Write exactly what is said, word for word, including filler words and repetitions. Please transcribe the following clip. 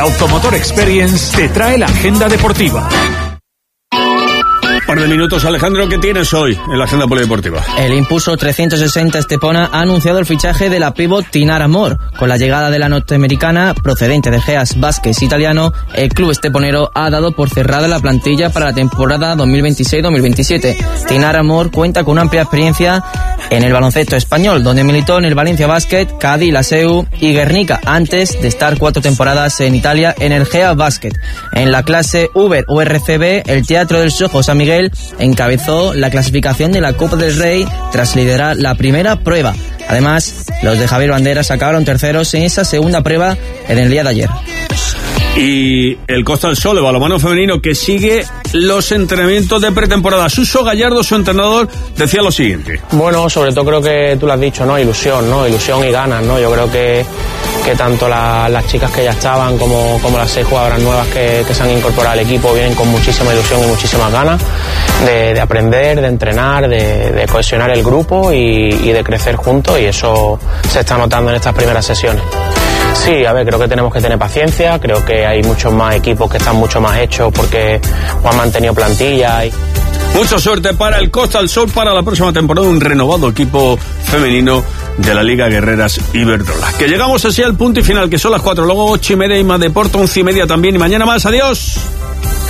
Automotor Experience te trae la agenda deportiva. Un par de minutos, Alejandro, ¿qué tienes hoy en la agenda polideportiva? El Impulso trescientos sesenta Estepona ha anunciado el fichaje de la pívot Tinara Moore. Con la llegada de la norteamericana, procedente de Geas Vázquez italiano, el club esteponero ha dado por cerrada la plantilla para la temporada dos mil veintiséis dos mil veintisiete. Tinara Moore cuenta con una amplia experiencia en el baloncesto español, donde militó en el Valencia Basket, Cádiz, la S E U y Guernica, antes de estar cuatro temporadas en Italia en el Geas Basket. En la clase Uber U R C B, el Teatro del Sojo San Miguel encabezó la clasificación de la Copa del Rey tras liderar la primera prueba. Además, los de Javier Banderas acabaron terceros en esa segunda prueba en el día de ayer. Y el Costa del Sol, el balonmano femenino, que sigue los entrenamientos de pretemporada. Suso Gallardo, su entrenador, decía lo siguiente. Bueno, sobre todo creo que tú lo has dicho, ¿no? Ilusión, ¿no? Ilusión y ganas, ¿no? Yo creo que, que tanto la, las chicas que ya estaban como, como las seis jugadoras nuevas que, que se han incorporado al equipo vienen con muchísima ilusión y muchísimas ganas de, de aprender, de entrenar, de, de cohesionar el grupo y, y de crecer juntos, y eso se está notando en estas primeras sesiones. Sí, a ver, creo que tenemos que tener paciencia, creo que hay muchos más equipos que están mucho más hechos porque han mantenido plantilla. Y... Mucha suerte para el Costa del Sol para la próxima temporada, un renovado equipo femenino de la Liga Guerreras Iberdrola. Que llegamos así al punto y final, que son las cuatro, luego ocho y media y más deporte, once y media también, y mañana más. Adiós.